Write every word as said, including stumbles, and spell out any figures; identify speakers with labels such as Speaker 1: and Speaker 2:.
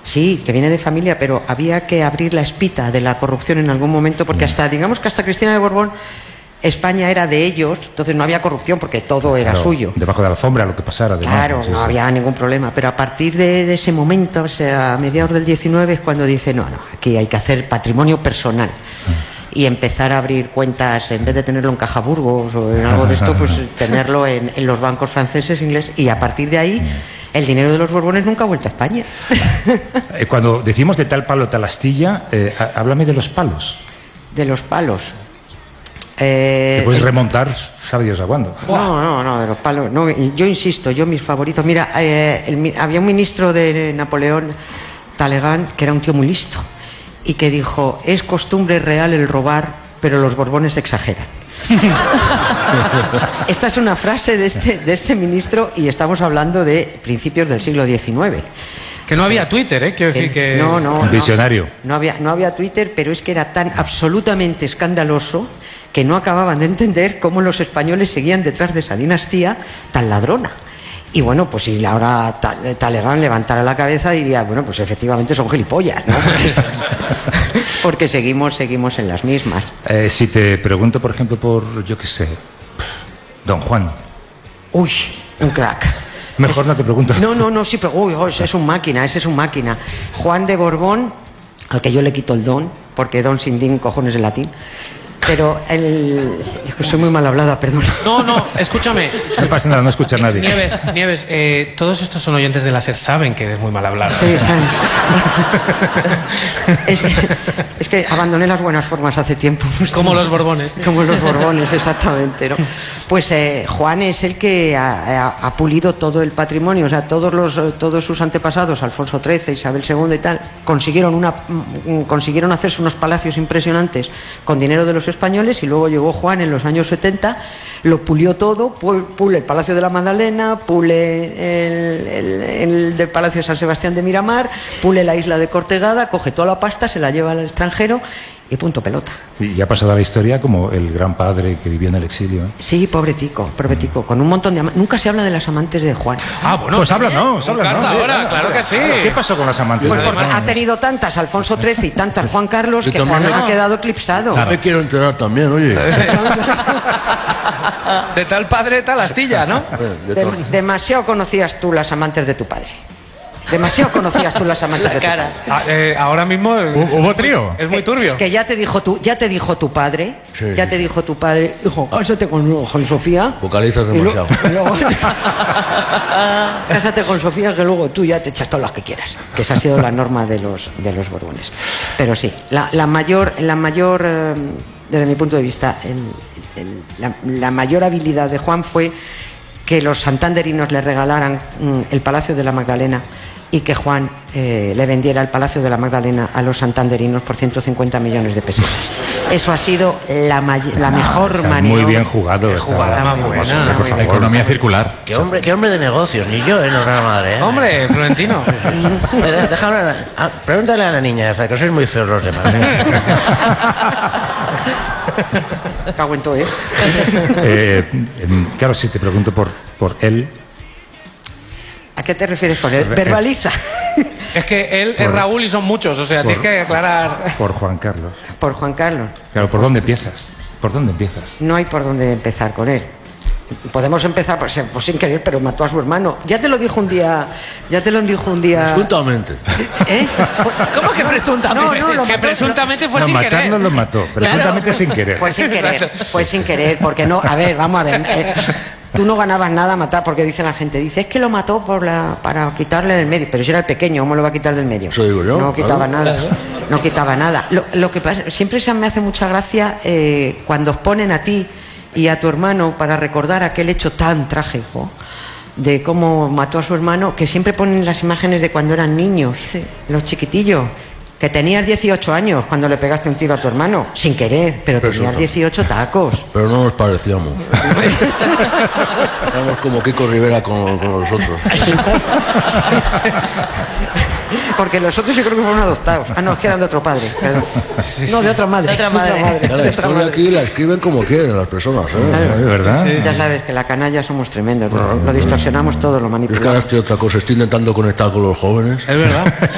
Speaker 1: Sí, que viene de familia, pero había que abrir la espita de la corrupción en algún momento, porque hasta, digamos que hasta Cristina de Borbón, España era de ellos, entonces no había corrupción porque todo era
Speaker 2: Claro,
Speaker 1: suyo.
Speaker 2: Debajo de la alfombra, lo que pasara. Además,
Speaker 1: Claro,
Speaker 2: sí,
Speaker 1: no
Speaker 2: sí.
Speaker 1: había ningún problema, pero a partir de, de ese momento, o sea, a mediados del diecinueve es cuando dice, no, no, aquí hay que hacer patrimonio personal. Y empezar a abrir cuentas, en vez de tenerlo en Caja Burgos o en algo de esto, pues tenerlo en, en los bancos franceses, ingleses, y a partir de ahí el dinero de los Borbones nunca ha vuelto a España.
Speaker 2: Eh, Cuando decimos de tal palo, tal astilla, eh, há- háblame de los palos.
Speaker 1: De los palos. Eh,
Speaker 2: Te puedes remontar, sabe Dios a cuándo.
Speaker 1: No, no, no, de los palos. No, y yo insisto, yo mis favoritos. Mira, eh, el mi- había un ministro de Napoleón, Talleyrand, que era un tío muy listo y que dijo: es costumbre real el robar, pero los Borbones exageran. Esta es una frase de este, de este ministro y estamos hablando de principios del siglo diecinueve.
Speaker 3: Que no había Twitter, ¿eh? Quiero decir que...
Speaker 1: No, no, no.
Speaker 2: Visionario.
Speaker 1: No había, no había Twitter, pero es que era tan absolutamente escandaloso que no acababan de entender cómo los españoles seguían detrás de esa dinastía tan ladrona. Y bueno, pues si ahora Ta- Talleyrand levantara la cabeza diría, bueno, pues efectivamente son gilipollas, ¿no? Porque, porque seguimos, seguimos en las mismas.
Speaker 2: Eh, si te pregunto, por ejemplo, por, yo qué sé, Don Juan.
Speaker 1: Uy, un crack.
Speaker 2: Mejor no te pregunto.
Speaker 1: No, no, no, sí, pero uy, uy, ese es un máquina, ese es un máquina. Juan de Borbón, al que yo le quito el don, porque don sin din, cojones en latín. Pero el... yo que soy muy mal hablada, perdón.
Speaker 3: No, no, escúchame.
Speaker 2: No pasa nada, no escucha a nadie.
Speaker 3: Nieves, Nieves, eh, todos estos son oyentes de la SER, saben que eres muy mal hablado.
Speaker 1: Sí, ¿sabes? es, que, es que abandoné las buenas formas hace tiempo.
Speaker 3: Como los Borbones.
Speaker 1: Como los Borbones, exactamente, ¿no? Pues eh, Juan es el que ha, ha- ha pulido todo el patrimonio, o sea, todos, los, todos sus antepasados, Alfonso trece, Isabel segunda y tal, consiguieron, una, mm, consiguieron hacerse unos palacios impresionantes con dinero de los españoles, y luego llegó Juan en los años setenta, lo pulió todo, pu- pule el Palacio de la Magdalena, pule el, el, el del Palacio de San Sebastián de Miramar, pule la isla de Cortegada, coge toda la pasta, se la lleva al extranjero y punto pelota.
Speaker 2: Y ha pasado a la historia como el gran padre que vivió en el exilio. ¿eh?
Speaker 1: Sí, pobre tico, pobre tico, con un montón de amantes. Nunca se habla de las amantes de Juan.
Speaker 3: Ah, bueno.
Speaker 2: Pues háblanos,
Speaker 3: Nunca
Speaker 2: háblanos.
Speaker 3: hasta
Speaker 2: sí,
Speaker 3: ahora,
Speaker 2: habla,
Speaker 3: claro
Speaker 2: habla.
Speaker 3: que sí.
Speaker 2: ¿Qué pasó con las amantes?
Speaker 1: Pues
Speaker 2: de
Speaker 1: porque
Speaker 2: Juan?
Speaker 1: ha tenido tantas Alfonso trece y tantas Juan Carlos
Speaker 4: Yo
Speaker 1: que
Speaker 4: también
Speaker 1: Juan
Speaker 4: me-
Speaker 1: ha quedado eclipsado.
Speaker 4: Me quiero enterar también, oye.
Speaker 3: De tal padre, tal astilla, ¿no?
Speaker 4: De
Speaker 1: De-
Speaker 4: todo.
Speaker 1: demasiado conocías tú las amantes de tu padre. Demasiado conocías tú las amantes de tu padre.
Speaker 3: Ah, eh, ahora mismo...
Speaker 5: ¿Hubo trío?
Speaker 3: Es muy turbio.
Speaker 1: Es que ya te dijo tu, ya te dijo tu padre,
Speaker 4: Sí,
Speaker 1: ya
Speaker 4: sí,
Speaker 1: te
Speaker 4: sí.
Speaker 1: dijo tu padre, hijo, cásate con, con Sofía.
Speaker 4: Vocalizas
Speaker 1: Y lo-
Speaker 4: demasiado.
Speaker 1: y luego- cásate con Sofía, que luego tú ya te echas todas las que quieras. Que esa ha sido la norma de los, de los Borbones. Pero sí, la, la mayor, la mayor eh, desde mi punto de vista, el- el- la, la mayor habilidad de Juan fue que los santanderinos le regalaran mm, el Palacio de la Magdalena, y que Juan eh, le vendiera el Palacio de la Magdalena a los santanderinos por ciento cincuenta millones de pesetas. Eso ha sido la, may- la mejor
Speaker 2: Está
Speaker 1: maniobra.
Speaker 2: muy bien jugado. está-
Speaker 3: jugada más buena.
Speaker 2: Por
Speaker 1: Está muy
Speaker 2: favor.
Speaker 5: Economía circular.
Speaker 6: Qué hombre, qué hombre de negocios, ni yo, ¿eh? No era madre, ¿eh?
Speaker 3: Hombre, Florentino.
Speaker 6: Eh, de- déjame a la- ah, pregúntale a la niña esa, que sois muy feos los demás, ¿eh?
Speaker 1: Cago en todo, ¿eh?
Speaker 2: Eh, em, claro, si te pregunto por, por él,
Speaker 1: ¿A qué te refieres con él? Verbaliza.
Speaker 3: Es que él es Raúl y son muchos, o sea, tienes que aclarar.
Speaker 2: por Juan Carlos.
Speaker 1: Por Juan Carlos.
Speaker 2: Claro, ¿por dónde empiezas? ¿Por dónde empiezas?
Speaker 1: No hay por dónde empezar con él. Podemos empezar pues, pues sin querer, pero mató a su hermano. Ya te lo dijo un día. Ya te lo dijo un día.
Speaker 4: Presuntamente.
Speaker 1: ¿Eh?
Speaker 7: ¿Cómo que presuntamente?
Speaker 1: No, no, lo
Speaker 3: Que
Speaker 1: mató-
Speaker 3: presuntamente fue
Speaker 2: No,
Speaker 3: sin
Speaker 2: matarlo
Speaker 3: querer.
Speaker 2: lo mató, presuntamente sin querer.
Speaker 1: Fue sin querer, fue sin querer, porque no, a ver, vamos a ver, eh, tú no ganabas nada a matar, porque dice la gente, dice, es que lo mató por la, para quitarle del medio, pero si era el pequeño, ¿cómo lo va a quitar del medio?
Speaker 4: Eso digo yo,
Speaker 1: No quitaba
Speaker 4: claro.
Speaker 1: nada, no quitaba nada. Lo, lo que pasa, siempre se me hace mucha gracia eh, cuando os ponen a ti y a tu hermano para recordar aquel hecho tan trágico de cómo mató a su hermano, que siempre ponen las imágenes de cuando eran niños,
Speaker 7: Sí.
Speaker 1: los chiquitillos. Que tenías dieciocho años cuando le pegaste un tiro a tu hermano, sin querer, pero
Speaker 4: Pero
Speaker 1: tenías
Speaker 4: eso-
Speaker 1: dieciocho tacos.
Speaker 4: Pero no nos parecíamos. Éramos como Kiko Rivera con, con los otros.
Speaker 1: Porque los otros yo creo que fueron adoptados. Ah, no, es que eran de otro padre. Perdón. No, de otra madre.
Speaker 7: De otra madre.
Speaker 4: Ya la
Speaker 1: de otra
Speaker 4: historia
Speaker 1: madre.
Speaker 4: aquí la escriben como quieren las personas, ¿eh?
Speaker 2: ¿De verdad?
Speaker 1: Ya sabes que la canalla somos tremendos. Lo, lo distorsionamos todo, lo
Speaker 4: Es que ahora
Speaker 1: manipulamos.
Speaker 4: estoy otra cosa, estoy intentando conectar con los jóvenes.
Speaker 3: Es verdad.